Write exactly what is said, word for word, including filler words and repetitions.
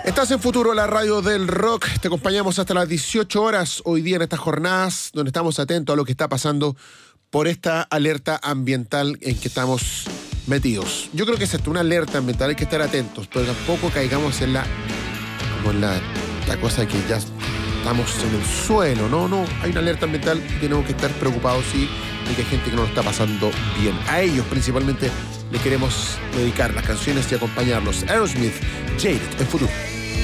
Estás en Futuro, la radio del rock. Te acompañamos hasta las dieciocho horas hoy día en estas jornadas donde estamos atentos a lo que está pasando por esta alerta ambiental en que estamos metidos. Yo creo que es esto, una alerta ambiental, hay que estar atentos, pero tampoco caigamos en la como en la, la cosa que ya estamos en el suelo. No, no, hay una alerta ambiental y tenemos que estar preocupados, sí, de que hay gente que no lo está pasando bien. A ellos principalmente le queremos dedicar las canciones y acompañarlos. Aerosmith, Jaded, en Futuro.